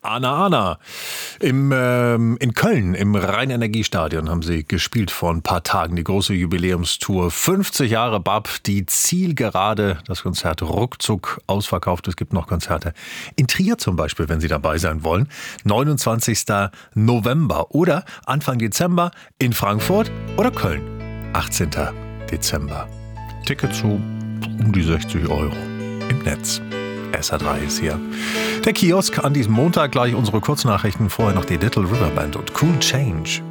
Anna. In Köln, im Rhein-Energie-Stadion haben sie gespielt vor ein paar Tagen, die große Jubiläumstour. 50 Jahre BAP, die Zielgerade, das Konzert ruckzuck ausverkauft. Es gibt noch Konzerte in Trier zum Beispiel, wenn Sie dabei sein wollen. 29. November oder Anfang Dezember in Frankfurt oder Köln. 18. Dezember. Tickets so um die 60 € im Netz. SR3 ist hier. Der Kiosk an diesem Montag, gleich unsere Kurznachrichten, vorher noch die Little River Band und Cool Change.